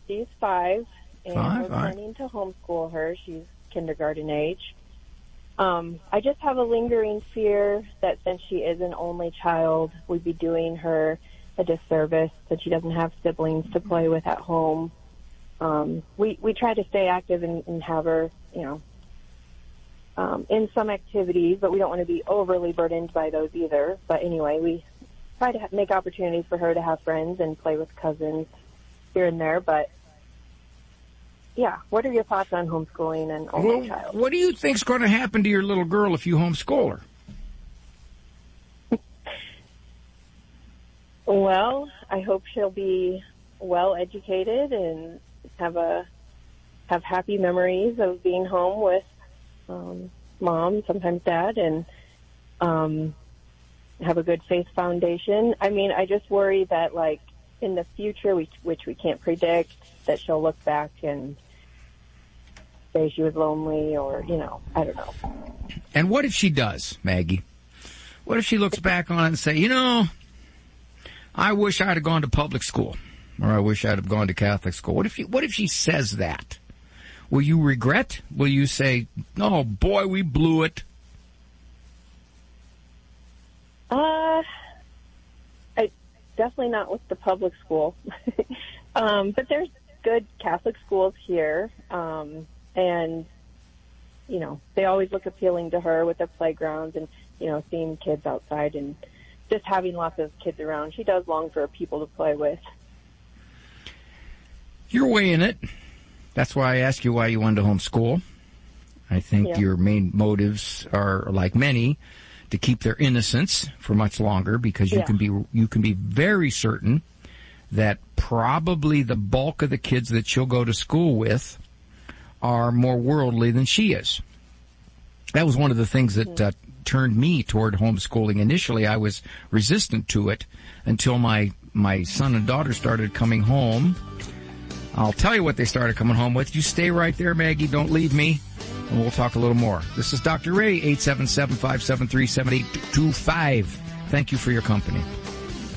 She's 5, and we're Five, planning to homeschool her. She's kindergarten age. I just have a lingering fear that since she is an only child, we'd be doing her a disservice, that she doesn't have siblings to play with at home. We try to stay active and have her, in some activities, but we don't want to be overly burdened by those either. But anyway, we try to make opportunities for her to have friends and play with cousins here and there. But yeah, what are your thoughts on homeschooling an only child? What do you think's going to happen to your little girl if you homeschool her? Well, I hope she'll be well educated and have happy memories of being home with Mom, sometimes Dad, and have a good faith foundation. I mean, I just worry that, like, in the future, which we can't predict, that she'll look back and say she was lonely, or, I don't know. And what if she does, Maggie? What if she looks back on it and say, I wish I'd have gone to public school, or I wish I'd have gone to Catholic school? What if she says that? Will you regret? Will you say, oh boy, we blew it? Definitely not with the public school. But there's good Catholic schools here. And, they always look appealing to her with their playgrounds and, seeing kids outside and just having lots of kids around. She does long for people to play with. You're weighing it. That's why I asked you why you wanted to homeschool. I think your main motives are, like many, to keep their innocence for much longer, because you can be very certain that probably the bulk of the kids that she'll go to school with are more worldly than she is. That was one of the things that turned me toward homeschooling. Initially, I was resistant to it until my son and daughter started coming home. I'll tell you what they started coming home with. You stay right there, Maggie. Don't leave me. And we'll talk a little more. This is Dr. Ray, 877-573-7825. Thank you for your company.